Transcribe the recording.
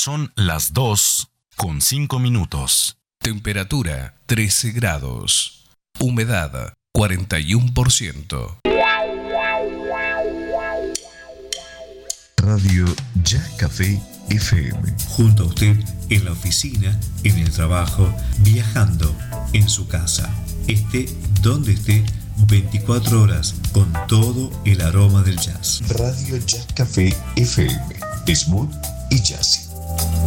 Son las 2:05. Temperatura 13 grados. Humedad 41%. Radio Ya Café FM. Junto a usted en la oficina, en el trabajo, viajando, en su casa. Esté donde esté, 24 horas con todo el aroma del jazz. Radio Ya Café FM. Smooth y jazzy.